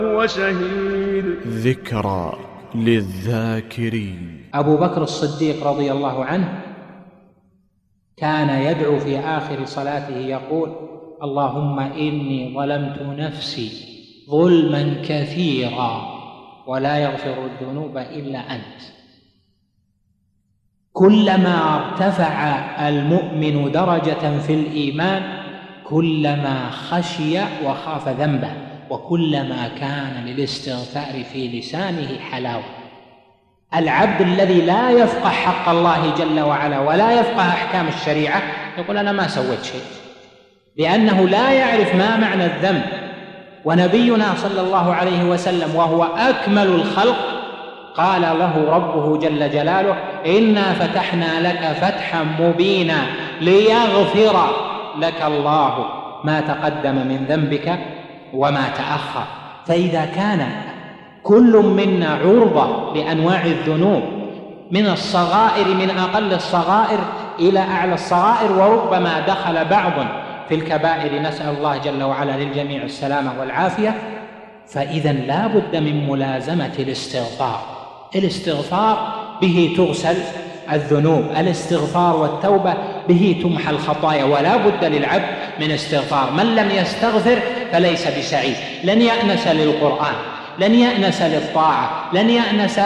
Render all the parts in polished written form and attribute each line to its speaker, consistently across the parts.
Speaker 1: وشهيد.
Speaker 2: ذكرى للذاكرين.
Speaker 3: أبو بكر الصديق رضي الله عنه كان يدعو في آخر صلاته يقول: اللهم إني ظلمت نفسي ظلما كثيرا ولا يغفر الذنوب إلا أنت. كلما ارتفع المؤمن درجة في الإيمان كلما خشي وخاف ذنبه، وكلما كان للاستغفار في لسانه حلاوة. العبد الذي لا يفقه حق الله جل وعلا ولا يفقه أحكام الشريعة يقول أنا ما سويت شيء، لأنه لا يعرف ما معنى الذنب. ونبينا صلى الله عليه وسلم وهو أكمل الخلق قال له ربه جل جلاله: إنا فتحنا لك فتحا مبينا ليغفر لك الله ما تقدم من ذنبك وما تأخر. فإذا كان كل منا عرضة لأنواع الذنوب من الصغائر، من أقل الصغائر إلى أعلى الصغائر، وربما دخل بعض في الكبائر، نسأل الله جل وعلا للجميع السلامة والعافية، فإذا لا بد من ملازمة الاستغفار. الاستغفار به تغسل الذنوب، الاستغفار والتوبة به تمحى الخطايا، ولا بد للعبد من استغفار. من لم يستغفر فليس بسعيد، لن يأنس للقرآن، لن يأنس للطاعة، لن يأنس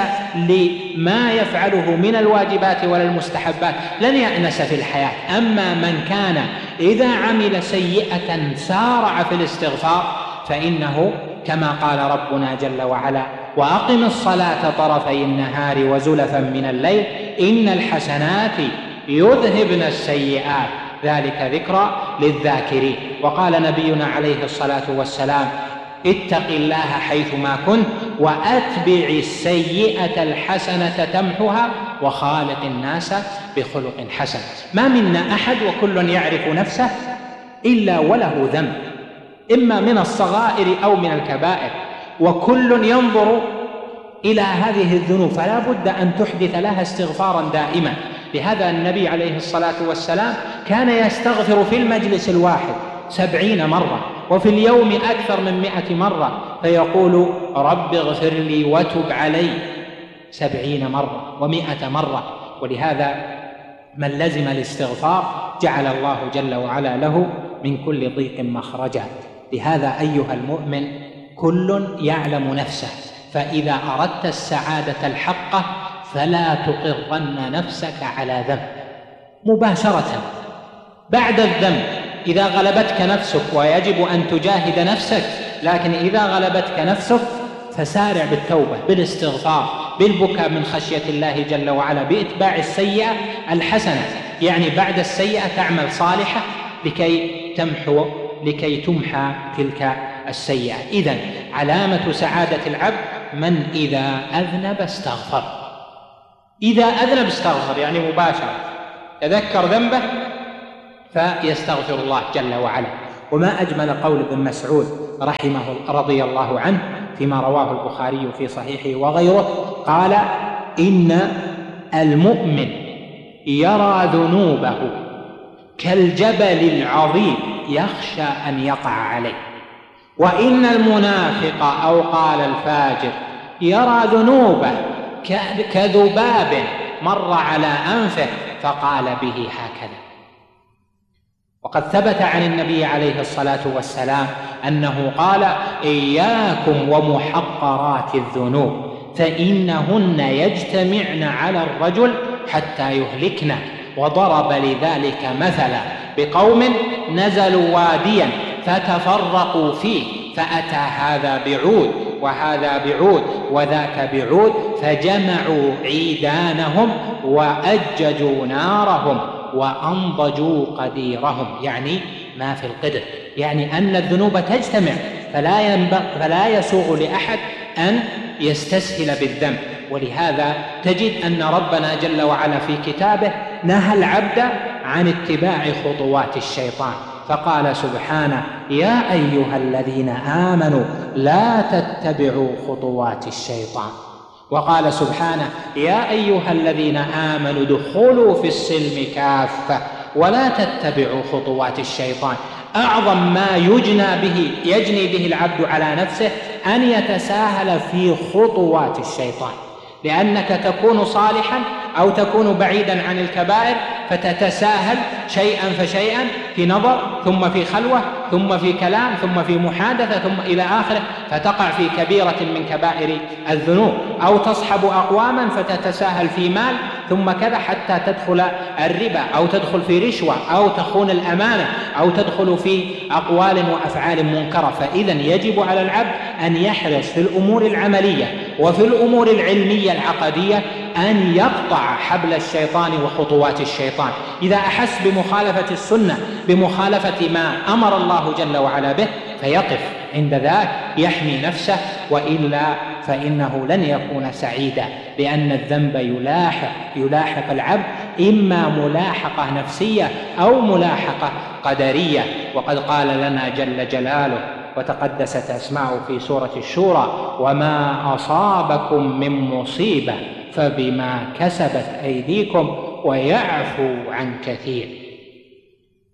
Speaker 3: لما يفعله من الواجبات ولا المستحبات، لن يأنس في الحياة. أما من كان إذا عمل سيئة سارع في الاستغفار فإنه كما قال ربنا جل وعلا: وأقم الصلاة طرفي النهار وزلفا من الليل إن الحسنات يذهبن السيئات ذلك ذكرى للذاكرين. وقال نبينا عليه الصلاة والسلام: اتق الله حيثما كنت وأتبع السيئة الحسنة تمحها وخالق الناس بخلق حسن. ما منا أحد وكل يعرف نفسه إلا وله ذنب، إما من الصغائر أو من الكبائر، وكل ينظر إلى هذه الذنوب، فلا بد أن تحدث لها استغفارا دائما. لهذا النبي عليه الصلاة والسلام كان يستغفر في المجلس الواحد 70 مرة، وفي اليوم أكثر من 100 مرة، فيقول: رب اغفر لي وتب علي 70 مرة و100 مرة. ولهذا من لزم الاستغفار جعل الله جل وعلا له من كل ضيق مخرجا. لهذا أيها المؤمن كل يعلم نفسه، فإذا أردت السعادة الحقة فلا تقرن نفسك على ذنب مباشرة بعد الذنب. إذا غلبتك نفسك ويجب أن تجاهد نفسك، لكن إذا غلبتك نفسك فسارع بالتوبة، بالاستغفار، بالبكاء من خشية الله جل وعلا، بإتباع السيئة الحسنة. يعني بعد السيئة تعمل صالحة لكي تمحى تلك السيئة. إذن علامة سعادة العبد من إذا أذنب استغفر. إذا أذنب استغفر يعني مباشرة تذكر ذنبه فيستغفر الله جل وعلا. وما أجمل قول ابن مسعود رضي الله عنه فيما رواه البخاري في صحيحه وغيره، قال: إن المؤمن يرى ذنوبه كالجبل العظيم يخشى أن يقع عليه، وإن المنافق أو قال الفاجر يرى ذنوبه كذباب مر على أنفه فقال به هكذا. وقد ثبت عن النبي عليه الصلاة والسلام أنه قال: إياكم ومحقرات الذنوب فإنهن يجتمعن على الرجل حتى يهلكن. وضرب لذلك مثلا بقوم نزلوا واديا فتفرقوا فيه، فأتى هذا بعود وهذا بعود وذاك بعود، فجمعوا عيدانهم وأججوا نارهم وأنضجوا قديرهم، يعني ما في القدر، يعني أن الذنوب تجتمع، فلا يسوغ لأحد أن يستسهل بالذنب. ولهذا تجد أن ربنا جل وعلا في كتابه نهى العبد عن اتباع خطوات الشيطان، فقال سبحانه: يا أيها الذين آمنوا لا تتبعوا خطوات الشيطان. وقال سبحانه: يا أيها الذين آمنوا ادخلوا في السلم كافة ولا تتبعوا خطوات الشيطان. أعظم ما يجني به العبد على نفسه أن يتساهل في خطوات الشيطان، لأنك تكون صالحا أو تكون بعيدا عن الكبائر فتتساهل شيئا فشيئا، في نظر ثم في خلوة ثم في كلام ثم في محادثة ثم إلى آخره، فتقع في كبيرة من كبائر الذنوب. أو تصحب أقواما فتتساهل في مال ثم كذا حتى تدخل الربا أو تدخل في رشوة أو تخون الأمانة أو تدخل في أقوال وأفعال منكرة. فإذا يجب على العبد أن يحرص في الأمور العملية وفي الأمور العلمية العقدية أن يقطع حبل الشيطان وخطوات الشيطان. إذا أحس بمخالفة السنة، بمخالفة ما أمر الله جل وعلا به، فيقف عند ذاك يحمي نفسه، وإلا فإنه لن يكون سعيدا، لأن الذنب يلاحق العبد إما ملاحقة نفسية أو ملاحقة قدرية. وقد قال لنا جل جلاله وتقدست أسماؤه في سورة الشورى: وما أصابكم من مصيبة فبما كسبت أيديكم ويعفو عن كثير.